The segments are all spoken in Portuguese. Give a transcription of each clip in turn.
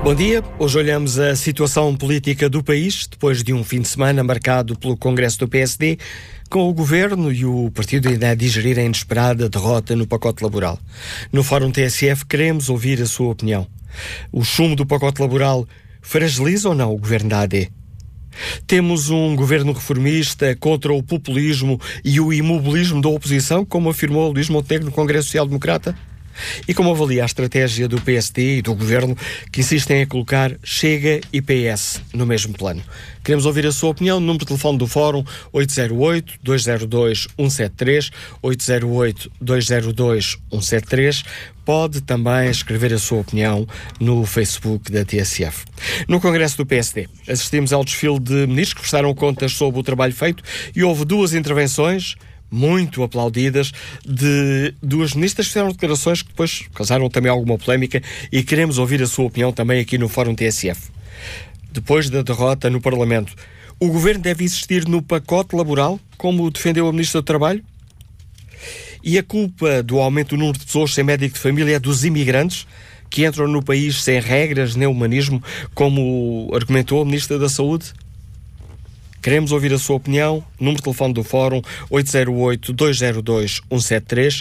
Bom dia. Hoje olhamos a situação política do país, depois de um fim de semana marcado pelo Congresso do PSD, com o Governo e o Partido ainda a digerir a inesperada derrota no pacote laboral. No Fórum TSF queremos ouvir a sua opinião. O chumbo do pacote laboral fragiliza ou não o Governo da AD? Temos um Governo reformista contra o populismo e o imobilismo da oposição, como afirmou Luís Montenegro no Congresso Social Democrata? E como avalia a estratégia do PSD e do Governo, que insistem em colocar Chega e PS no mesmo plano? Queremos ouvir a sua opinião. Número de telefone do Fórum 808-202-173, 808-202-173. Pode também escrever a sua opinião no Facebook da TSF. No Congresso do PSD, assistimos ao desfile de ministros que prestaram contas sobre o trabalho feito e houve duas intervenções muito aplaudidas de duas ministras que fizeram declarações que depois causaram também alguma polémica e queremos ouvir a sua opinião também aqui no Fórum TSF. Depois da derrota no Parlamento, o Governo deve insistir no pacote laboral, como defendeu a Ministra do Trabalho? E a culpa do aumento do número de pessoas sem médico de família é dos imigrantes que entram no país sem regras nem humanismo, como argumentou a Ministra da Saúde? Queremos ouvir a sua opinião. Número de telefone do Fórum 808-202-173,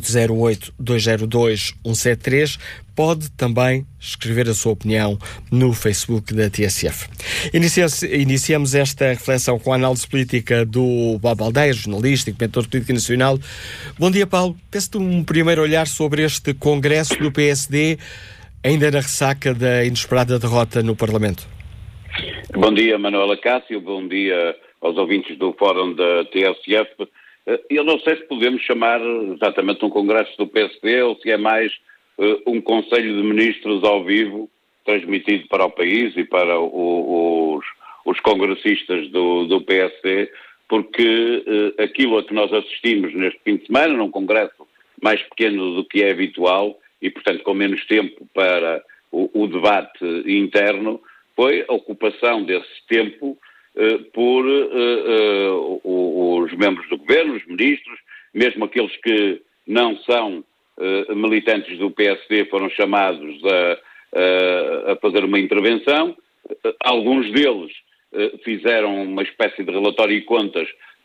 808-202-173. Pode também escrever a sua opinião no Facebook da TSF. Iniciamos esta reflexão com a análise política do Paulo Baldeia, jornalista e comentador político nacional. Bom dia, Paulo. Peço-te um primeiro olhar sobre este Congresso do PSD, ainda na ressaca da inesperada derrota no Parlamento. Bom dia, Manuela Cássio, bom dia aos ouvintes do Fórum da TSF. Eu não sei se podemos chamar exatamente um congresso do PSD ou se é mais um Conselho de Ministros ao vivo, transmitido para o país e para os congressistas do PSD, porque aquilo a que nós assistimos neste fim de semana, num congresso mais pequeno do que é habitual e, portanto, com menos tempo para o debate interno, foi a ocupação desse tempo por os membros do governo, os ministros, mesmo aqueles que não são militantes do PSD foram chamados a fazer uma intervenção. Alguns deles fizeram uma espécie de relatório e contas